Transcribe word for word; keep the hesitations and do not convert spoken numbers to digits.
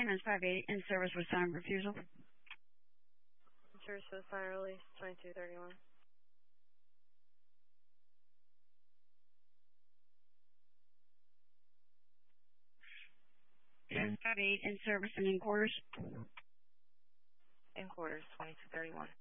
Siemens five eight in service with sound refusal. In service with fire release twenty-two thirty-one. Siemens five eight in service and in quarters. In quarters twenty-two thirty-one.